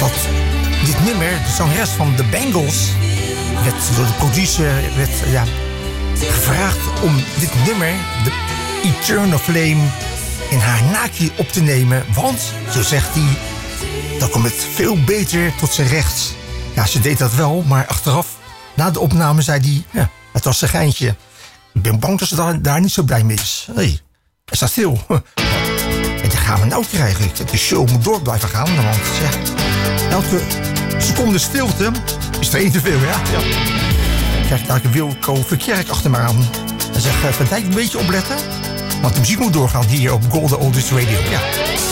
dat dit nummer, de zangeres van The Bangles, werd door de producer gevraagd om dit nummer, de Eternal Flame, in haar naakje op te nemen. Want, zo zegt hij, dan komt het veel beter tot zijn recht. Ja, ze deed dat wel, maar achteraf, na de opname, zei hij, ja, het was een geintje. Ik ben bang dat ze daar niet zo blij mee is. Hé, hij staat stil. En dat gaan we nou krijgen. De show moet door blijven gaan, want ja, elke seconde stilte is er één te veel, ja. Ik krijg daar Wilco Verkerk achter me aan. En zeg, Van Dijk, een beetje opletten. Want de muziek moet doorgaan hier op Golden Oldies Radio, ja.